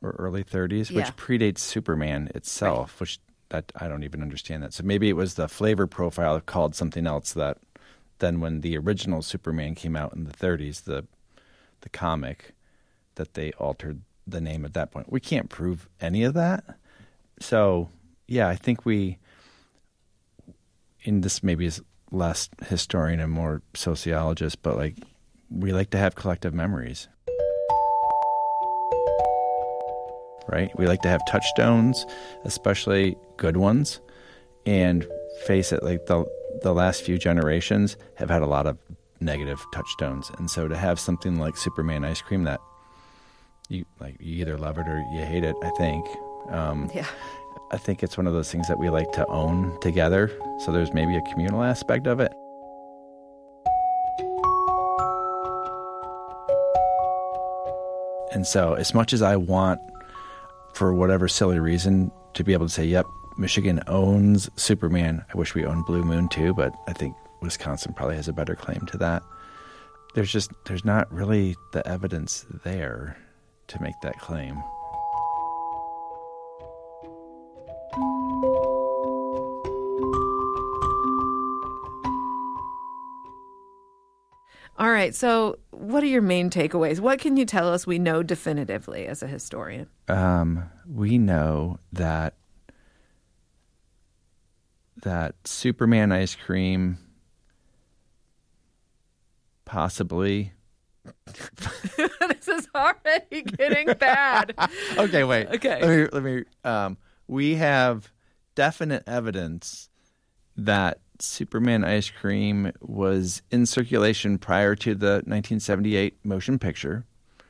or early 30s, Yeah. which predates Superman itself, which that I don't even understand that. So maybe it was the flavor profile called something else that then when the original Superman came out in the 30s, the comic, that they altered the name at that point. We can't prove any of that. So, yeah, I think and this maybe is less historian and more sociologist, but like we like to have collective memories. Right? We like to have touchstones, especially good ones. And face it, like the last few generations have had a lot of negative touchstones. And so to have something like Superman ice cream that you either love it or you hate it, I think. Yeah. I think it's one of those things that we like to own together. So there's maybe a communal aspect of it. And so as much as I want, for whatever silly reason, to be able to say, yep, Michigan owns Superman. I wish we owned Blue Moon too, but I think Wisconsin probably has a better claim to that. There's not really the evidence there to make that claim. All right. So what are your main takeaways? What can you tell us we know definitively as a historian? We know that Superman ice cream possibly... This is already getting bad. Okay, wait. Okay. Let me we have definite evidence that Superman ice cream was in circulation prior to the 1978 motion picture.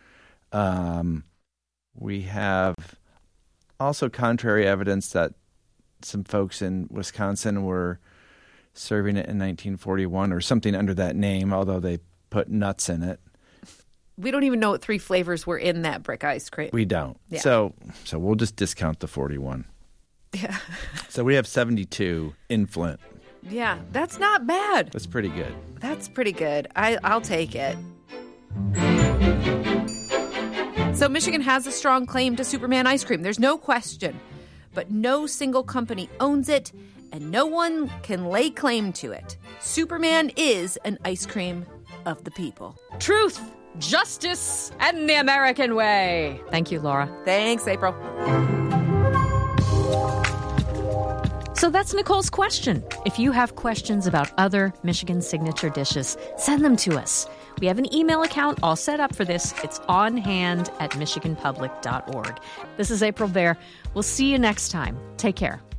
We have also contrary evidence that some folks in Wisconsin were serving it in 1941 or something under that name, although they put nuts in it. We don't even know what 3 flavors were in that brick ice cream. We don't. Yeah. So we'll just discount the 41. Yeah. So we have 72 in Flint. Yeah, that's not bad. That's pretty good. That's pretty good. I'll take it. So Michigan has a strong claim to Superman ice cream. There's no question. But no single company owns it, and no one can lay claim to it. Superman is an ice cream of the people. Truth, justice, and the American way. Thank you, Laura. Thanks, April. So that's Nicole's question. If you have questions about other Michigan signature dishes, send them to us. We have an email account all set up for this. It's onhand@michiganpublic.org. This is April Baer. We'll see you next time. Take care.